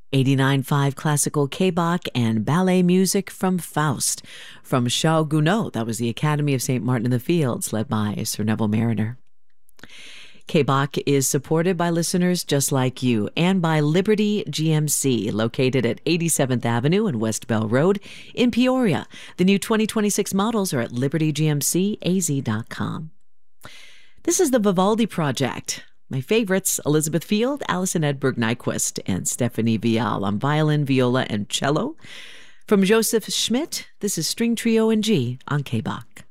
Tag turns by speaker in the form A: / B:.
A: 89.5 classical K-Bach and ballet music from Faust. From Charles Gounod, that was the Academy of St. Martin in the Fields, led by Sir Neville Mariner. K-Bach is supported by listeners just like you and by Liberty GMC, located at 87th Avenue and West Bell Road in Peoria. The new 2026 models are at libertygmcaz.com. This is the Vivaldi Project. My favorites, Elizabeth Field, Alison Edberg Nyquist, and Stephanie Vial on violin, viola, and cello. From Joseph Schmidt, this is String Trio in G on K-Bach.